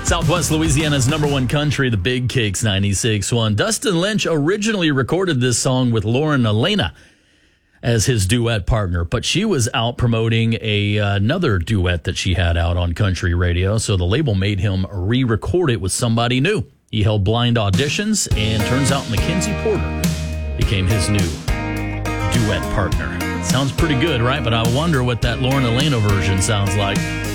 Southwest Louisiana's number one country, the Big Cakes 96.1. Dustin Lynch originally recorded this song with Lauren Elena as his duet partner, but she was out promoting another duet that she had out on country radio, so the label made him re-record it with somebody new. He held blind auditions, and turns out Mackenzie Porter became his new duet partner. Sounds pretty good, right? But I wonder what that Lauren Elena version sounds like.